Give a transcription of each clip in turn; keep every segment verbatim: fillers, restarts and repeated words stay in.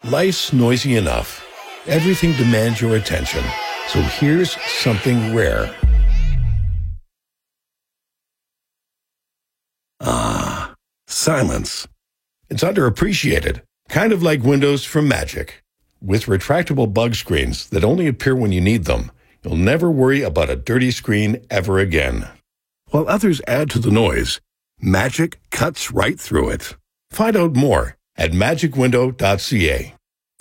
Life's noisy enough. Everything demands your attention. So here's something rare. Ah, silence. It's underappreciated, kind of like Windows from Magic. With retractable bug screens that only appear when you need them, you'll never worry about a dirty screen ever again. While others add to the noise, Magic cuts right through it. Find out more at magic window dot c a.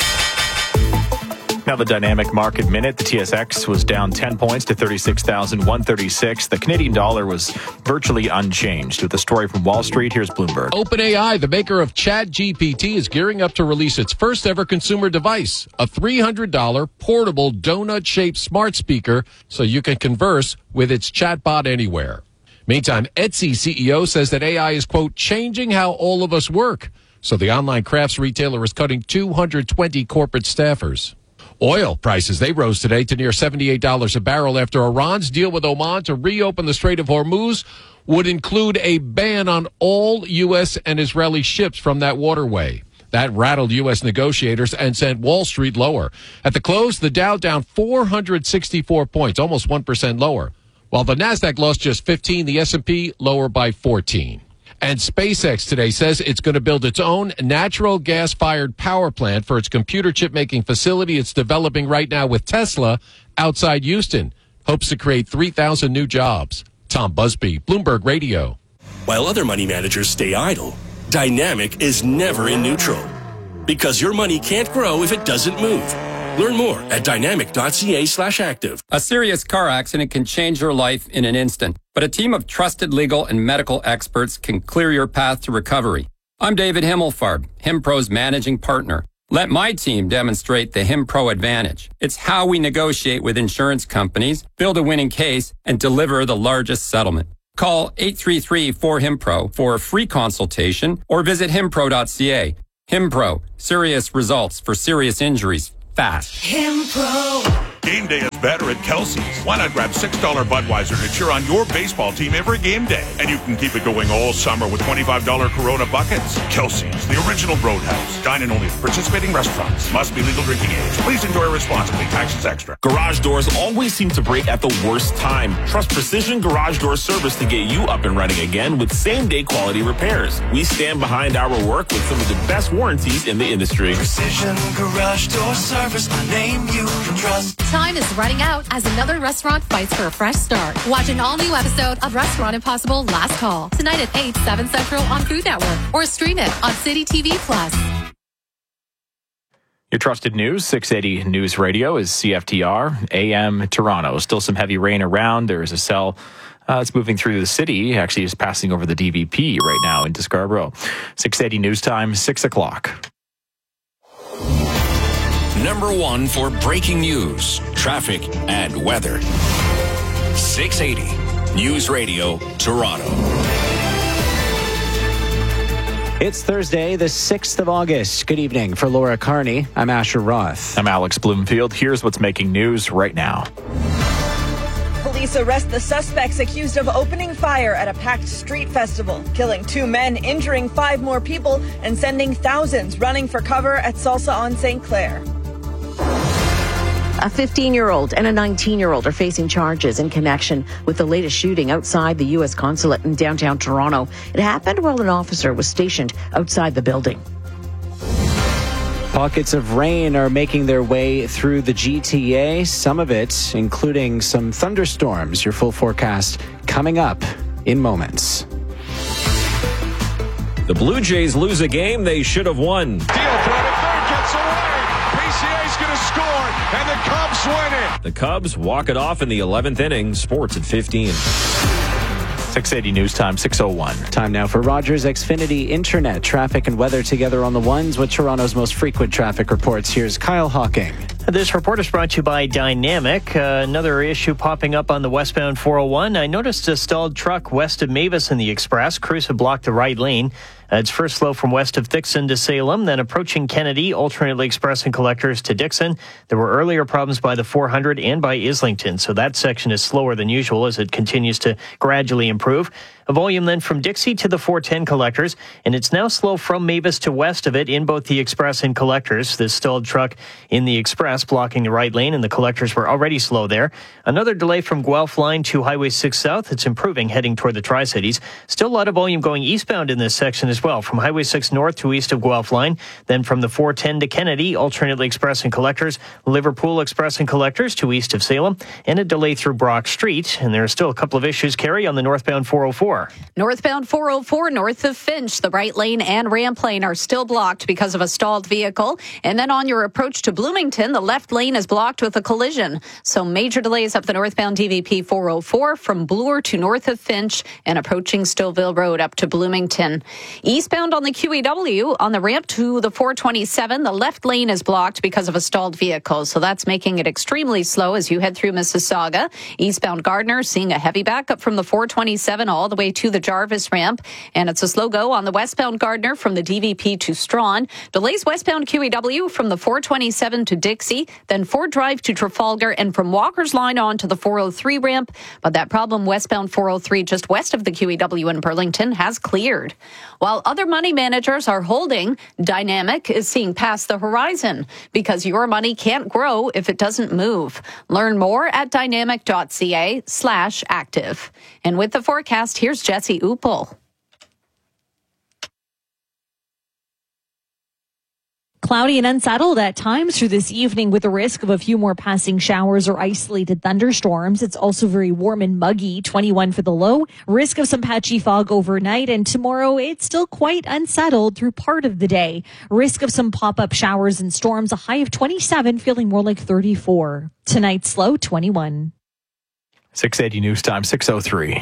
Now the dynamic market minute. The T S X was down ten points to thirty-six thousand one hundred thirty-six. The Canadian dollar was virtually unchanged. With the story from Wall Street, here's Bloomberg. OpenAI, the maker of ChatGPT, is gearing up to release its first ever consumer device, a three hundred dollars portable donut-shaped smart speaker so you can converse with its chatbot anywhere. Meantime, Etsy C E O says that A I is, quote, changing how all of us work. So the online crafts retailer is cutting two hundred twenty corporate staffers. Oil prices, they rose today to near seventy-eight dollars a barrel after Iran's deal with Oman to reopen the Strait of Hormuz would include a ban on all U S and Israeli ships from that waterway. That rattled U S negotiators and sent Wall Street lower. At the close, the Dow down four hundred sixty-four points, almost one percent lower. While the Nasdaq lost just fifteen, the S and P lower by fourteen. And SpaceX today says it's going to build its own natural gas-fired power plant for its computer chip-making facility it's developing right now with Tesla outside Houston. Hopes to create three thousand new jobs. Tom Busby, Bloomberg Radio. While other money managers stay idle, Dynamic is never in neutral. Because your money can't grow if it doesn't move. Learn more at dynamic dot c a slash active. A serious car accident can change your life in an instant, but a team of trusted legal and medical experts can clear your path to recovery. I'm David Himmelfarb, HimPro's managing partner. Let my team demonstrate the HimPro advantage. It's how we negotiate with insurance companies, build a winning case, and deliver the largest settlement. Call eight three three four HimPro for a free consultation or visit himpro dot c a. HimPro, serious results for serious injuries. Fast. HimPro. Game day is better at Kelsey's. Why not grab six dollars Budweiser to cheer on your baseball team every game day? And you can keep it going all summer with twenty-five dollars Corona buckets. Kelsey's, the original Roadhouse. Dine in only at participating restaurants. Must be legal drinking age. Please enjoy responsibly. Taxes extra. Garage doors always seem to break at the worst time. Trust Precision Garage Door Service to get you up and running again with same-day quality repairs. We stand behind our work with some of the best warranties in the industry. Precision Garage Door Service, a name you can trust. Time is running out as another restaurant fights for a fresh start. Watch an all-new episode of Restaurant Impossible Last Call tonight at eight, seven Central on Food Network or stream it on City T V Plus. Your trusted news, six eighty News Radio, is C F T R, A M Toronto. Still some heavy rain around. There is a cell uh, that's moving through the city. Actually, is passing over the D V P right now into Scarborough. six eighty News Time, six o'clock. Number one for breaking news, traffic, and weather. six eighty News Radio, Toronto. It's Thursday, the sixth of August. Good evening. For Laura Carney, I'm Asher Roth. I'm Alex Bloomfield. Here's what's making news right now. Police arrest the suspects accused of opening fire at a packed street festival, killing two men, injuring five more people, and sending thousands running for cover at Salsa on Saint Clair. A fifteen-year-old and a nineteen-year-old are facing charges in connection with the latest shooting outside the U S consulate in downtown Toronto. It happened while an officer was stationed outside the building. Pockets of rain are making their way through the G T A, some of it including some thunderstorms. Your full forecast coming up in moments. The Blue Jays lose a game they should have won. Deal throw to third, gets away. P C A's going to score, and the Cubs win it. The Cubs walk it off in the eleventh inning. Sports at fifteen. six eighty News Time, six oh one. Time now for Rogers Xfinity Internet. Traffic and weather together on the ones with Toronto's most frequent traffic reports. Here's Kyle Hawking. This report is brought to you by Dynamic. Uh, another issue popping up on the westbound four oh one. I noticed a stalled truck west of Mavis in the Express. Crews have blocked the right lane. Uh, it's first slow from west of Dixon to Salem, then approaching Kennedy, alternately expressing collectors to Dixon. There were earlier problems by the four hundred and by Islington, so that section is slower than usual as it continues to gradually improve. A volume then from Dixie to the four ten collectors, and it's now slow from Mavis to west of it in both the express and collectors. This stalled truck in the express blocking the right lane, and the collectors were already slow there. Another delay from Guelph line to Highway six South. It's improving heading toward the Tri-Cities. Still a lot of volume going eastbound in this section as well, from Highway six North to east of Guelph line. Then from the four ten to Kennedy, alternately express and collectors, Liverpool express and collectors to east of Salem, and a delay through Brock Street. And there are still a couple of issues, Carrie, on the northbound four oh four. Northbound four oh four north of Finch, the right lane and ramp lane are still blocked because of a stalled vehicle. And then on your approach to Bloomington, the left lane is blocked with a collision. So major delays up the northbound D V P four oh four from Bloor to north of Finch and approaching Stouffville Road up to Bloomington. Eastbound on the Q E W, on the ramp to the four twenty-seven, the left lane is blocked because of a stalled vehicle. So that's making it extremely slow as you head through Mississauga. Eastbound Gardner seeing a heavy backup from the four twenty-seven all the way to the Jarvis ramp. And it's a slow go on the westbound Gardner from the D V P to Strawn. Delays westbound Q E W from the four twenty-seven to Dixie, then Ford Drive to Trafalgar, and from Walker's Line on to the four oh three ramp. But that problem westbound four oh three just west of the Q E W in Burlington has cleared. While other money managers are holding, Dynamic is seeing past the horizon because your money can't grow if it doesn't move. Learn more at dynamic.ca slash active. And with the forecast, here's Jesse Upel. Cloudy and unsettled at times through this evening with the risk of a few more passing showers or isolated thunderstorms. It's also very warm and muggy, twenty-one for the low. Risk of some patchy fog overnight, and tomorrow it's still quite unsettled through part of the day. Risk of some pop-up showers and storms, a high of twenty-seven, feeling more like thirty-four. Tonight's low, twenty-one. six eighty News Time, six oh three.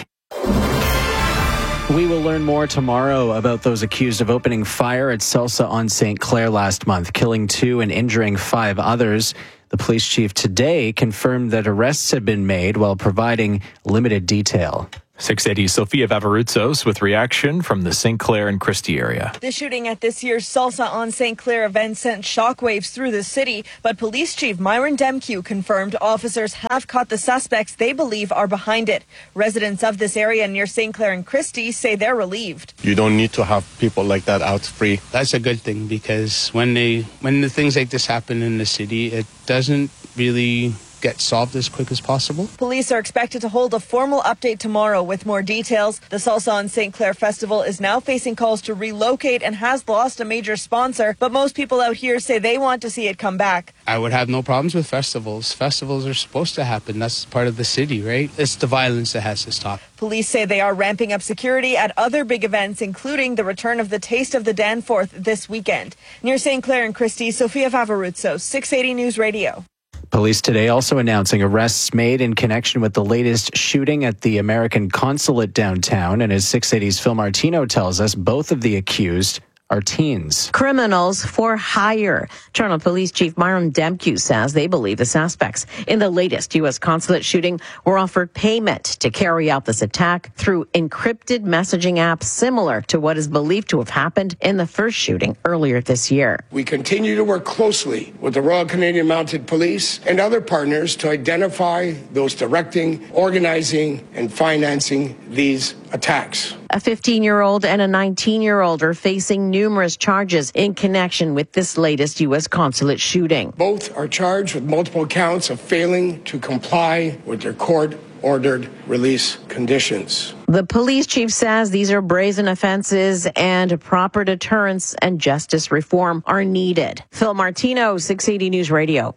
We will learn more tomorrow about those accused of opening fire at Salsa on Saint Clair last month, killing two and injuring five others. The police chief today confirmed that arrests have been made while providing limited detail. six eighty, Sophia Vavaroutsos with reaction from the Saint Clair and Christie area. The shooting at this year's Salsa on Saint Clair event sent shockwaves through the city, but Police Chief Myron Demkew confirmed officers have caught the suspects they believe are behind it. Residents of this area near Saint Clair and Christie say they're relieved. You don't need to have people like that out free. That's a good thing, because when they when the things like this happen in the city, it doesn't really get solved as quick as possible. Police are expected to hold a formal update tomorrow with more details. The Salsa on Saint Clair Festival is now facing calls to relocate and has lost a major sponsor, but most people out here say they want to see it come back. I would have no problems with festivals. Festivals are supposed to happen. That's part of the city, right? It's the violence that has to stop. Police say they are ramping up security at other big events, including the return of the Taste of the Danforth this weekend. Near Saint Clair and Christie, Sophia Vavaroutsos, six eighty News Radio. Police today also announcing arrests made in connection with the latest shooting at the American consulate downtown. And as six eighty's Phil Martino tells us, both of the accused are teens. Criminals for hire. Toronto Police Chief Myron Demkew says they believe the suspects in the latest U S consulate shooting were offered payment to carry out this attack through encrypted messaging apps similar to what is believed to have happened in the first shooting earlier this year. We continue to work closely with the Royal Canadian Mounted Police and other partners to identify those directing, organizing, and financing these attacks. A fifteen-year-old and a nineteen-year-old are facing numerous charges in connection with this latest U S consulate shooting. Both are charged with multiple counts of failing to comply with their court-ordered release conditions. The police chief says these are brazen offenses and proper deterrence and justice reform are needed. Phil Martino, six eighty News Radio.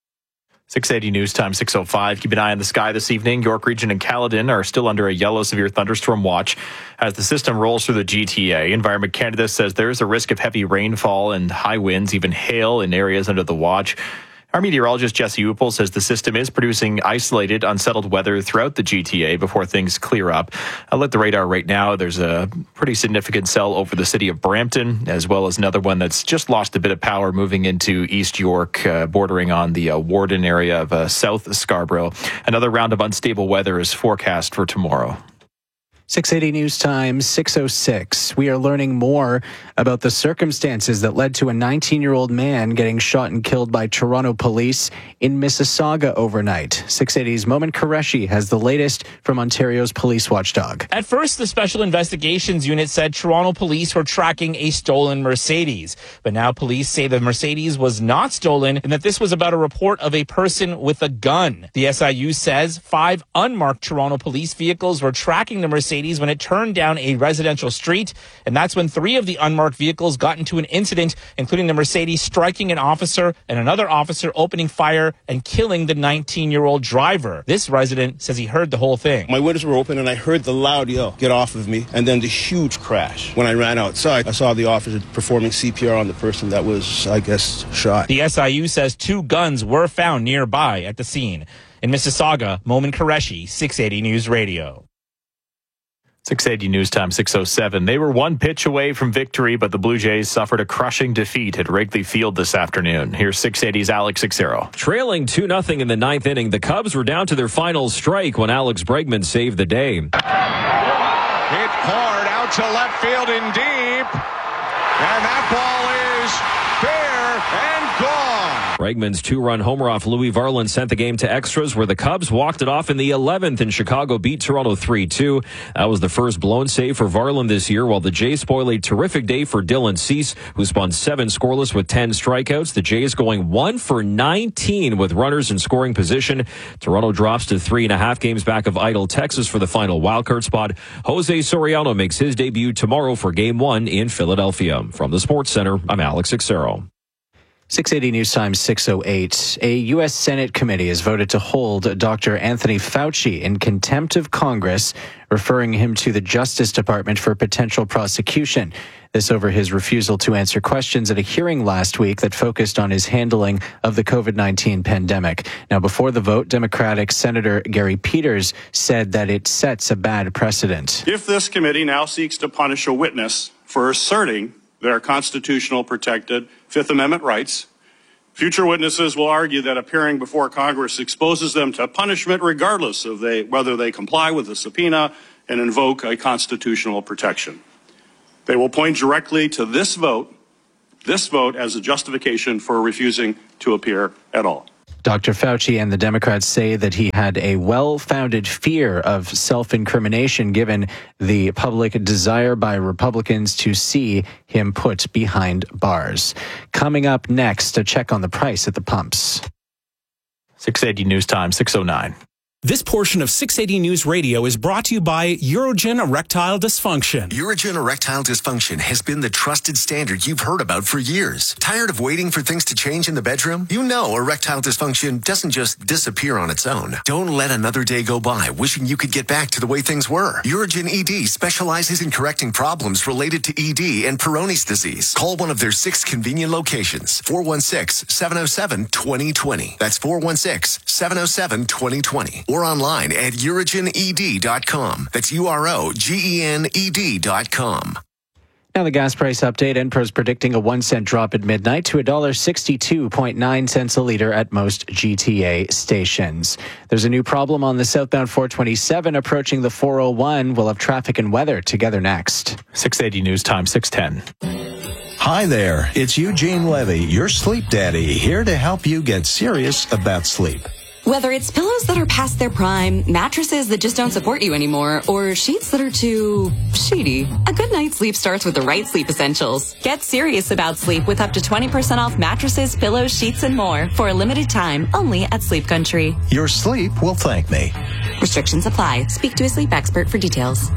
six eighty News Time, six oh five. Keep an eye on the sky this evening. York Region and Caledon are still under a yellow severe thunderstorm watch as the system rolls through the G T A. Environment Canada says there is a risk of heavy rainfall and high winds, even hail in areas under the watch. Our meteorologist Jesse Upel says the system is producing isolated, unsettled weather throughout the G T A before things clear up. I'll let the radar right now. There's a pretty significant cell over the city of Brampton, as well as another one that's just lost a bit of power moving into East York, uh, bordering on the uh, Warden area of uh, South Scarborough. Another round of unstable weather is forecast for tomorrow. six eighty News Time, six oh six. We are learning more about the circumstances that led to a nineteen-year-old man getting shot and killed by Toronto police in Mississauga overnight. six eighty's Moment Qureshi has the latest from Ontario's police watchdog. At first, the Special Investigations Unit said Toronto police were tracking a stolen Mercedes. But now police say the Mercedes was not stolen and that this was about a report of a person with a gun. The S I U says five unmarked Toronto police vehicles were tracking the Mercedes when it turned down a residential street, and that's when three of the unmarked vehicles got into an incident, including the Mercedes striking an officer and another officer opening fire and killing the nineteen-year-old driver. This resident says he heard the whole thing. My windows were open and I heard the loud yell, "Get off of me," and then the huge crash. When I ran outside, I saw the officer performing C P R on the person that was, I guess, shot. The S I U says two guns were found nearby at the scene. In Mississauga, Moment Qureshi, six eighty News Radio. six eighty News Time, six oh seven. They were one pitch away from victory, but the Blue Jays suffered a crushing defeat at Wrigley Field this afternoon. Here's six eighty's Alex Xero. Trailing two nothing in the ninth inning, the Cubs were down to their final strike when Alex Bregman saved the day. Hit hard out to left field in deep. And that ball is fair and gone. Bregman's two-run homer off Louis Varland sent the game to extras, where the Cubs walked it off in the eleventh, and Chicago beat Toronto three two. That was the first blown save for Varland this year, while the Jays spoiled a terrific day for Dylan Cease, who spun seven scoreless with ten strikeouts. The Jays going one for nineteen with runners in scoring position. Toronto drops to three and a half games back of idle Texas for the final wildcard spot. Jose Soriano makes his debut tomorrow for Game one in Philadelphia. From the Sports Center, I'm Alex Xero. six eighty News Time, six oh eight. A U S Senate committee has voted to hold Doctor Anthony Fauci in contempt of Congress, referring him to the Justice Department for potential prosecution. This over his refusal to answer questions at a hearing last week that focused on his handling of the covid nineteen pandemic. Now, before the vote, Democratic Senator Gary Peters said that it sets a bad precedent. If this committee now seeks to punish a witness for asserting their constitutional protected Fifth Amendment rights, future witnesses will argue that appearing before Congress exposes them to punishment regardless of they, whether they comply with the subpoena and invoke a constitutional protection. They will point directly to this vote, this vote as a justification for refusing to appear at all. Doctor Fauci and the Democrats say that he had a well-founded fear of self-incrimination given the public desire by Republicans to see him put behind bars. Coming up next, a check on the price at the pumps. six eighty News Time, six oh nine. This portion of six eighty News Radio is brought to you by Urogen Erectile Dysfunction. Urogen Erectile Dysfunction has been the trusted standard you've heard about for years. Tired of waiting for things to change in the bedroom? You know erectile dysfunction doesn't just disappear on its own. Don't let another day go by wishing you could get back to the way things were. Urogen E D specializes in correcting problems related to E D and Peyronie's disease. Call one of their six convenient locations. four one six, seven oh seven, two oh two oh. That's four one six, seven oh seven, two oh two oh. Or online at urogen e d dot com. That's U R O G E N E D dot com. Now the gas price update. Enpro's predicting a one cent drop at midnight to one dollar sixty-two point nine cents a liter at most G T A stations. There's a new problem on the southbound four twenty-seven approaching the four oh one. We'll have traffic and weather together next. six eighty News Time, six ten. Hi there, it's Eugene Levy, your sleep daddy, here to help you get serious about sleep. Whether it's pillows that are past their prime, mattresses that just don't support you anymore, or sheets that are too sheety, a good night's sleep starts with the right sleep essentials. Get serious about sleep with up to twenty percent off mattresses, pillows, sheets, and more for a limited time only at Sleep Country. Your sleep will thank me. Restrictions apply. Speak to a sleep expert for details.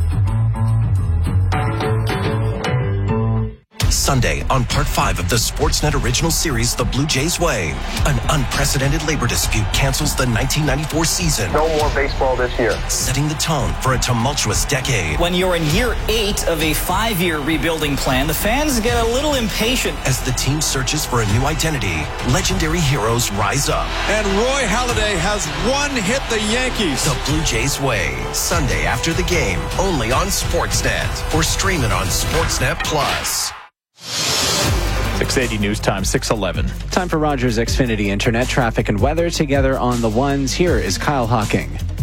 Sunday on part five of the Sportsnet original series, The Blue Jays Way. An unprecedented labor dispute cancels the nineteen ninety-four season. No more baseball this year. Setting the tone for a tumultuous decade. When you're in year eight of a five-year rebuilding plan, the fans get a little impatient. As the team searches for a new identity, legendary heroes rise up. And Roy Halladay has one hit the Yankees. The Blue Jays Way. Sunday after the game, only on Sportsnet. Or stream it on Sportsnet Plus. six eighty News Time, six eleven. Time for Rogers Xfinity Internet traffic and weather together on the ones. Here is Kyle Hawking.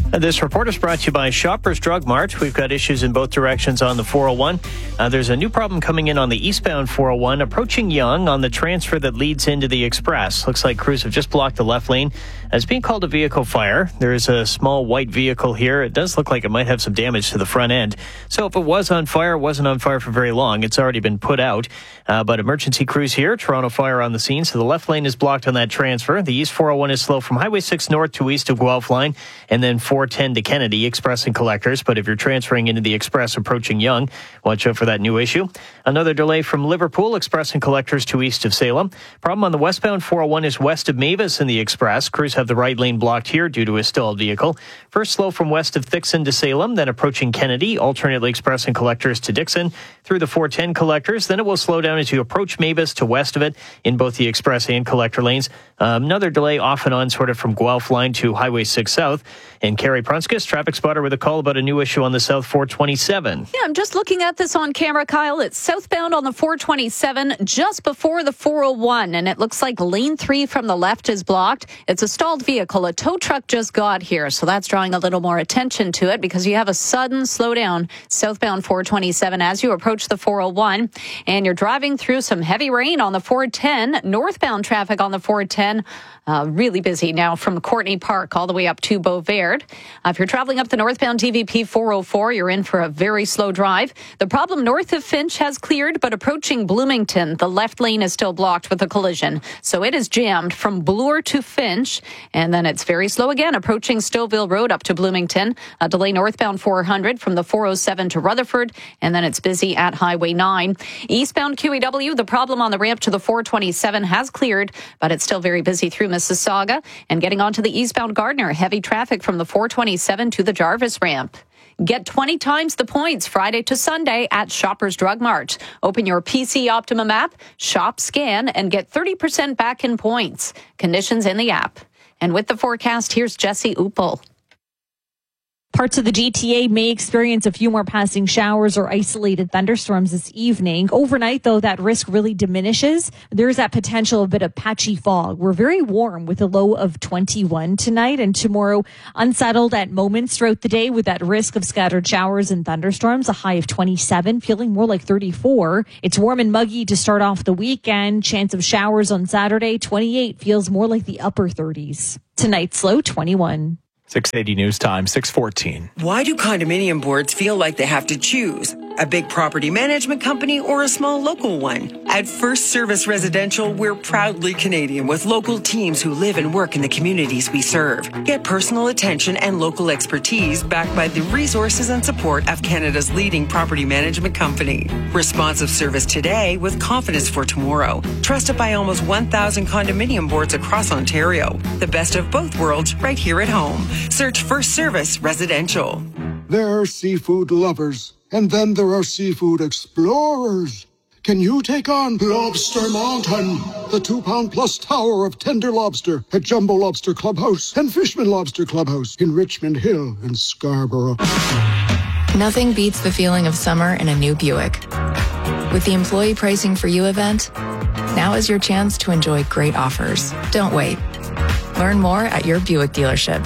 This report is brought to you by Shoppers Drug Mart. We've got issues in both directions on the four oh one. Uh, there's a new problem coming in on the eastbound four oh one, approaching Yonge on the transfer that leads into the Express. Looks like crews have just blocked the left lane. It's being called a vehicle fire. There is a small white vehicle here. It does look like it might have some damage to the front end. So if it was on fire, it wasn't on fire for very long. It's already been put out. Uh, but emergency crews here, Toronto Fire on the scene. So the left lane is blocked on that transfer. The east four oh one is slow from Highway six north to east of Guelph line, and then four ten to Kennedy, Express and Collectors. But if you're transferring into the Express approaching Yonge, watch out for that new issue. Another delay from Liverpool, Express and Collectors to east of Salem. Problem on the westbound four oh one is west of Mavis in the Express. Crews have the right lane blocked here due to a stalled vehicle. First slow from west of Thixon to Salem, then approaching Kennedy, alternately Express and Collectors to Dixon, through the four ten Collectors. Then it will slow down as you approach Mavis to west of it in both the Express and Collector lanes. Um, another delay off and on sort of from Guelph line to Highway six south. And Carrie Prunskis, traffic spotter, with a call about a new issue on the South four twenty-seven. Yeah, I'm just looking at this on camera, Kyle. It's southbound on the four twenty-seven just before the four oh one, and it looks like lane three from the left is blocked. It's a stalled vehicle. A tow truck just got here, so that's drawing a little more attention to it because you have a sudden slowdown southbound four twenty-seven as you approach the four oh one, and you're driving through some heavy rain on the four ten. Northbound traffic on the four ten, uh, really busy now from Courtney Park all the way up to Beauvais. Uh, if you're traveling up the northbound D V P four oh four, you're in for a very slow drive. The problem north of Finch has cleared, but approaching Bloomington, the left lane is still blocked with a collision. So it is jammed from Bloor to Finch, and then it's very slow again approaching Stouffville Road up to Bloomington. A delay northbound four hundred from the four oh seven to Rutherford, and then it's busy at Highway nine. Eastbound Q E W, the problem on the ramp to the four twenty-seven has cleared, but it's still very busy through Mississauga. And getting onto the eastbound Gardner, heavy traffic from the four twenty-seven to the Jarvis ramp. Get twenty times the points Friday to Sunday at Shoppers Drug Mart. Open your P C Optimum app, shop, scan, and get thirty percent back in points. Conditions in the app. And with the forecast, here's Jesse Uppel. Parts of the G T A may experience a few more passing showers or isolated thunderstorms this evening. Overnight, though, that risk really diminishes. There's that potential of a bit of patchy fog. We're very warm with a low of twenty-one tonight, and tomorrow unsettled at moments throughout the day with that risk of scattered showers and thunderstorms, a high of twenty-seven, feeling more like thirty-four. It's warm and muggy to start off the weekend. Chance of showers on Saturday, twenty-eight, feels more like the upper thirties. Tonight's low, twenty-one. six eighty News Time, six fourteen. Why do condominium boards feel like they have to choose? A big property management company or a small local one? At First Service Residential, we're proudly Canadian with local teams who live and work in the communities we serve. Get personal attention and local expertise backed by the resources and support of Canada's leading property management company. Responsive service today with confidence for tomorrow. Trusted by almost one thousand condominium boards across Ontario. The best of both worlds right here at home. Search First Service Residential. There are seafood lovers, and then there are seafood explorers. Can you take on Lobster Mountain, the two-pound plus tower of tender lobster at Jumbo Lobster Clubhouse and Fishman Lobster Clubhouse in Richmond Hill and Scarborough? Nothing beats the feeling of summer in a new Buick. With the Employee Pricing for You event, now is your chance to enjoy great offers. Don't wait. Learn more at your Buick dealership.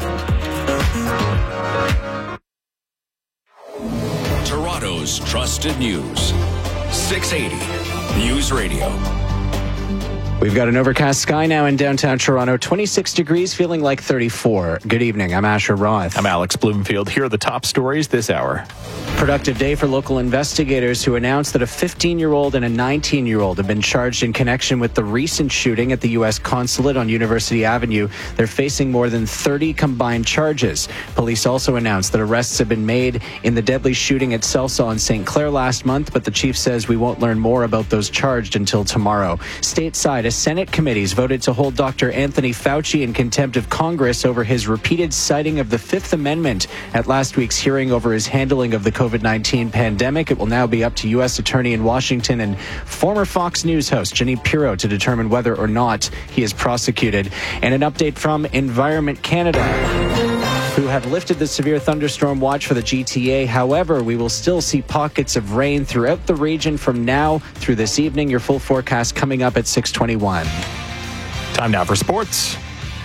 Toronto's trusted news. six eighty News Radio. We've got an overcast sky now in downtown Toronto, twenty-six degrees, feeling like thirty-four. Good evening. I'm Asher Roth. I'm Alex Bloomfield. Here are the top stories this hour. Productive day for local investigators who announced that a fifteen-year-old and a nineteen-year-old have been charged in connection with the recent shooting at the U S consulate on University Avenue. They're facing more than thirty combined charges. Police also announced that arrests have been made in the deadly shooting at Celsa on Saint Clair last month, but the chief says we won't learn more about those charged until tomorrow. Stateside, a Senate committee's voted to hold Doctor Anthony Fauci in contempt of Congress over his repeated citing of the Fifth Amendment at last week's hearing over his handling of the COVID nineteen pandemic. It will now be up to U S Attorney in Washington and former Fox News host Jeanine Pirro to determine whether or not he is prosecuted. And an update from Environment Canada, who have lifted the severe thunderstorm watch for the G T A. However, we will still see pockets of rain throughout the region from now through this evening. Your full forecast coming up at six twenty-one. Time now for sports.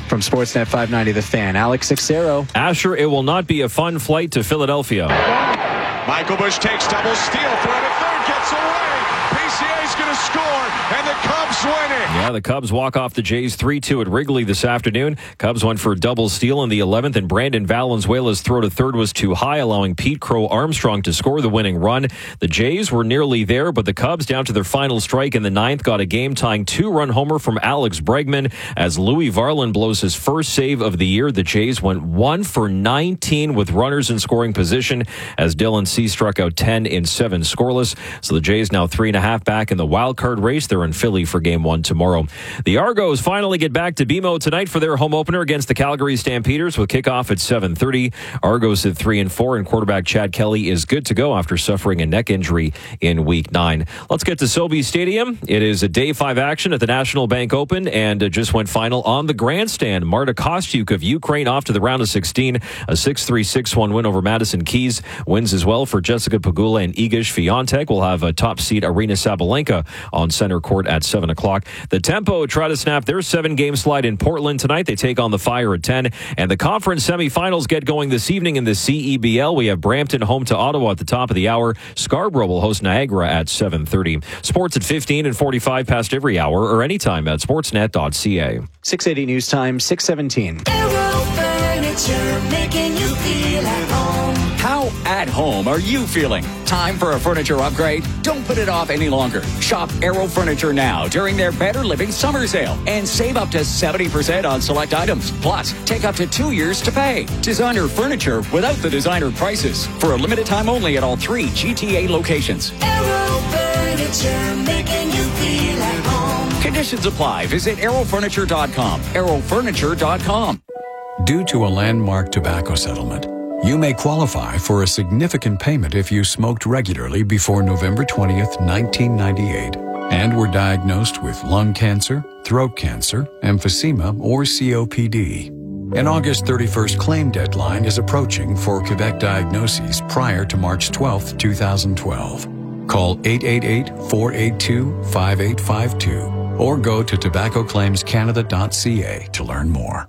From Sportsnet five ninety The Fan, Alex Xero. Asher, it will not be a fun flight to Philadelphia. Michael Busch takes double steal, throw to third, gets away. P C A's going to score, and the Cubs win it. Yeah, the Cubs walk off the Jays three two at Wrigley this afternoon. Cubs went for a double steal in the eleventh, and Brandon Valenzuela's throw to third was too high, allowing Pete Crow Armstrong to score the winning run. The Jays were nearly there, but the Cubs, down to their final strike in the ninth, got a game-tying two-run homer from Alex Bregman as Louis Varland blows his first save of the year. The Jays went one for nineteen with runners in scoring position as Dylan C. struck out ten in seven scoreless. So the Jays now three and a half back in the wild card race. They're in Philly for game one tomorrow. The Argos finally get back to B M O tonight for their home opener against the Calgary Stampeders with kickoff at seven thirty. Argos at three and four, and quarterback Chad Kelly is good to go after suffering a neck injury in week nine. Let's get to SoBe Stadium. It is a day five action at the National Bank Open and just went final on the grandstand. Marta Kostyuk of Ukraine off to the round of sixteen. A six three six one win over Madison Keys. Wins as well for Jessica Pegula and Iga Swiatek. We'll have a top seed Arena Sabalenka on center court at seven o'clock. The Tempo try to snap their seven-game slide in Portland tonight. They take on the Fire at ten. And the conference semifinals get going this evening in the C E B L. We have Brampton home to Ottawa at the top of the hour. Scarborough will host Niagara at seven thirty. Sports at fifteen and forty-five past every hour or anytime at sportsnet dot c a. six eighty News Time, six seventeen. Aero Furniture, making you feel at home. How at home are you feeling? Time for a furniture upgrade? Don't put it off any longer. Shop Aero Furniture now during their Better Living Summer Sale and save up to seventy percent on select items. Plus, take up to two years to pay. Designer furniture without the designer prices. For a limited time only at all three G T A locations. Aero Furniture, making you feel at home. Conditions apply. Visit aero furniture dot com. aero furniture dot com. Due to a landmark tobacco settlement, you may qualify for a significant payment if you smoked regularly before November twentieth, nineteen ninety-eight, and were diagnosed with lung cancer, throat cancer, emphysema, or C O P D. An August thirty-first claim deadline is approaching for Quebec diagnoses prior to March twelfth, twenty twelve. Call eight eight eight, four eight two, five eight five two or go to tobacco claims canada dot c a to learn more.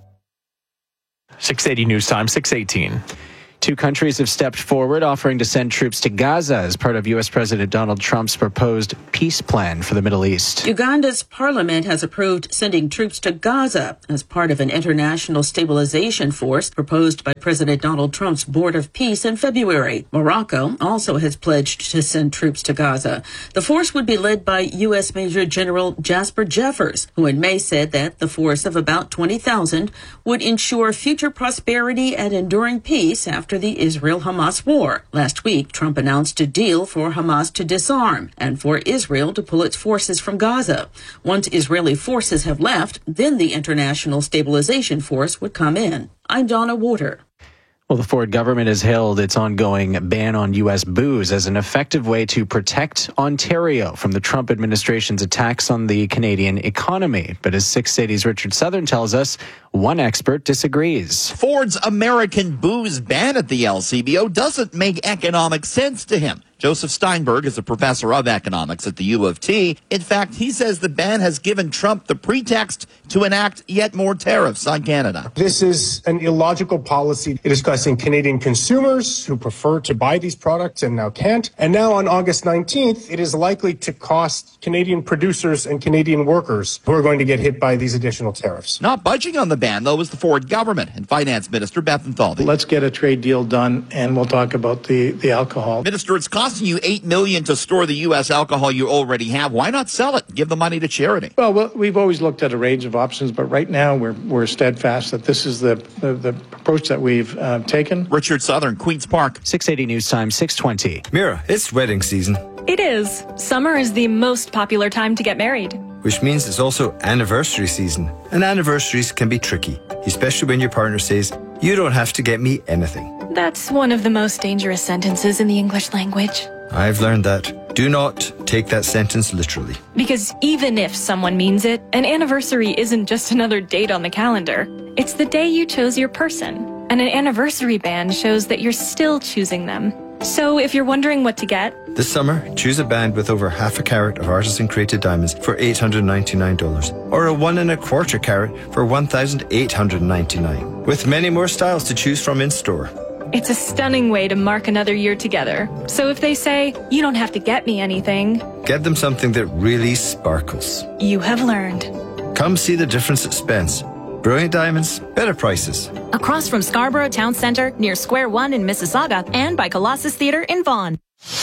six eighty News Time, six eighteen. Two countries have stepped forward offering to send troops to Gaza as part of U S President Donald Trump's proposed peace plan for the Middle East. Uganda's parliament has approved sending troops to Gaza as part of an international stabilization force proposed by President Donald Trump's Board of Peace in February. Morocco also has pledged to send troops to Gaza. The force would be led by U S Major General Jasper Jeffers, who in May said that the force of about twenty thousand would ensure future prosperity and enduring peace after the Israel-Hamas war. Last week, Trump announced a deal for Hamas to disarm and for Israel to pull its forces from Gaza. Once Israeli forces have left, then the International Stabilization Force would come in. I'm Donna Water. Well, the Ford government has hailed its ongoing ban on U S booze as an effective way to protect Ontario from the Trump administration's attacks on the Canadian economy. But as six eighty's Richard Southern tells us, one expert disagrees. Ford's American booze ban at the L C B O doesn't make economic sense to him. Joseph Steinberg is a professor of economics at the U of T. In fact, he says the ban has given Trump the pretext to enact yet more tariffs on Canada. This is an illogical policy discussing Canadian consumers who prefer to buy these products and now can't. And now on August nineteenth, it is likely to cost Canadian producers and Canadian workers who are going to get hit by these additional tariffs. Not budging on the ban, though, is the Ford government and Finance Minister Bethlenfalvy. Let's get a trade deal done, and we'll talk about the, the alcohol. Minister, it's costing you eight million dollars to store the U S alcohol you already have. Why not sell it? Give the money to charity. Well, well we've always looked at a range of options, but right now we're we're steadfast that this is the the, the approach that we've uh, taken. Richard Southern, Queen's Park. six eighty News Time, six twenty. Mira, it's wedding season. It is. Summer is the most popular time to get married. Which means it's also anniversary season. And anniversaries can be tricky, especially when your partner says, "You don't have to get me anything." That's one of the most dangerous sentences in the English language. I've learned that. Do not take that sentence literally. Because even if someone means it, an anniversary isn't just another date on the calendar. It's the day you chose your person. And an anniversary band shows that you're still choosing them. So if you're wondering what to get, This summer, choose a band with over half a carat of artisan-created diamonds for eight hundred ninety-nine dollars, or a one and a quarter carat for one thousand eight hundred ninety-nine dollars, with many more styles to choose from in store. It's a stunning way to mark another year together. So if they say, you don't have to get me anything, get them something that really sparkles. You have learned. Come see the difference at Spence. Brilliant diamonds, better prices. Across from Scarborough Town Centre, near Square One in Mississauga, and by Colossus Theatre in Vaughan.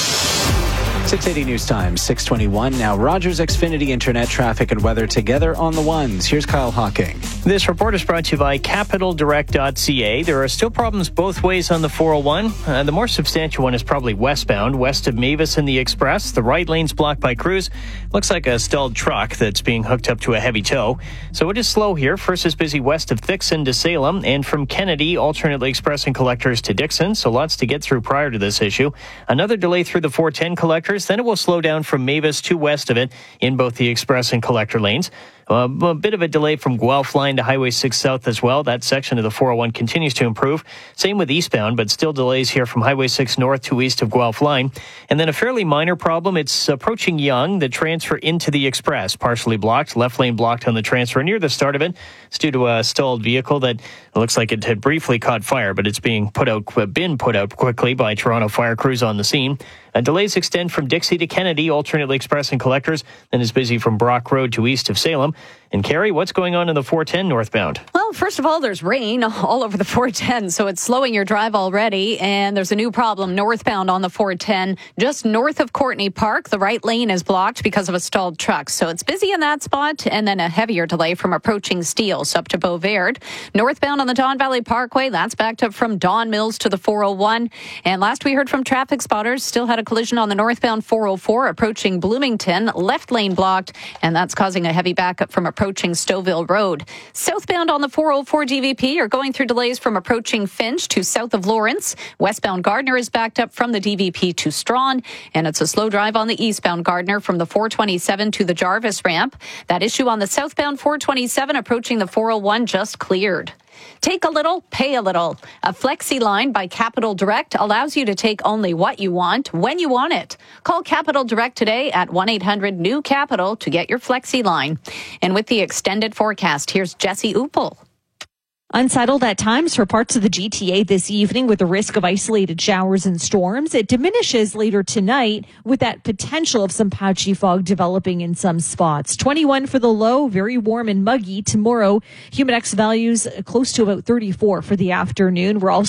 six eighty News Time, six twenty-one. Now, Rogers Xfinity Internet traffic and weather together on the ones. Here's Kyle Hawking. This report is brought to you by capital direct dot c a. There are still problems both ways on the four oh one. Uh, the more substantial one is probably westbound, west of Mavis and the Express. The right lane's blocked by crews. Looks like a stalled truck that's being hooked up to a heavy tow. So it is slow here. First is busy west of Thixon to Salem, and from Kennedy, alternately expressing collectors to Dixon. So lots to get through prior to this issue. Another delay through the four ten collectors. Then it will slow down from Mavis to west of it in both the express and collector lanes. Uh, a bit of a delay from Guelph line to Highway six South as well. That section of the four oh one continues to improve. Same with eastbound, but still delays here from Highway six North to east of Guelph line. And then a fairly minor problem. It's approaching Yonge, the transfer into the Express, partially blocked. Left lane blocked on the transfer near the start of it. It's due to a stalled vehicle that looks like it had briefly caught fire, but it's being put out, been put out quickly by Toronto fire crews on the scene. Uh, delays extend from Dixie to Kennedy, alternately expressing collectors, and is busy from Brock Road to east of Salem. And Carrie, what's going on in the four ten northbound? Well, first of all, there's rain all over the four ten, so it's slowing your drive already. And there's a new problem northbound on the four ten, just north of Courtney Park. The right lane is blocked because of a stalled truck. So it's busy in that spot, and then a heavier delay from approaching Steeles up to Beauvard. Northbound on the Don Valley Parkway, that's backed up from Don Mills to the four oh one. And last we heard from traffic spotters, still had a collision on the northbound four oh four approaching Bloomington, left lane blocked, and that's causing a heavy backup from approaching Stouffville Road. Southbound on the four oh four D V P are going through delays from approaching Finch to south of Lawrence. Westbound Gardner is backed up from the D V P to Strawn, and it's a slow drive on the eastbound Gardner from the four twenty-seven to the Jarvis ramp. That issue on the southbound four twenty-seven approaching the four oh one just cleared. Take a little, pay a little. A Flexi line by Capital Direct allows you to take only what you want when you want it. Call Capital Direct today at one eight hundred new capital to get your Flexi line. And with the extended forecast, here's Jesse Uppel. Unsettled at times for parts of the G T A this evening with the risk of isolated showers and storms. It diminishes later tonight with that potential of some patchy fog developing in some spots. twenty-one for the low, very warm and muggy. Tomorrow, humidex values close to about thirty-four for the afternoon. We're also